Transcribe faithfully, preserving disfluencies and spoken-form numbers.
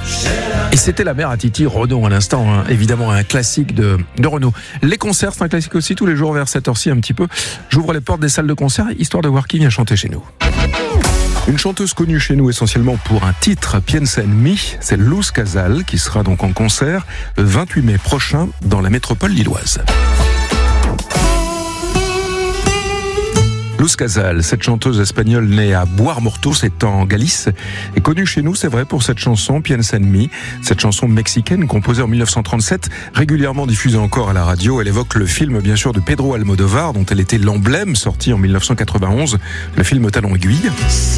Et c'était la mère à Titi, Renaud à l'instant, hein. Évidemment un classique de, de Renaud. Les concerts, c'est un classique aussi, tous les jours vers cette heure-ci un petit peu. J'ouvre les portes des salles de concert, histoire de voir qui vient chanter chez nous. Une chanteuse connue chez nous essentiellement pour un titre, Piensa en mí, c'est Luz Casal qui sera donc en concert le vingt-huit mai prochain dans la métropole lilloise. Luz Casal, cette chanteuse espagnole née à Boire-Morto, c'est en Galice, est connue chez nous, c'est vrai, pour cette chanson, Piensa en mí, cette chanson mexicaine composée en mille neuf cent trente-sept, régulièrement diffusée encore à la radio. Elle évoque le film, bien sûr, de Pedro Almodóvar, dont elle était l'emblème, sorti en mille neuf cent quatre-vingt-onze, le film Talons aiguilles.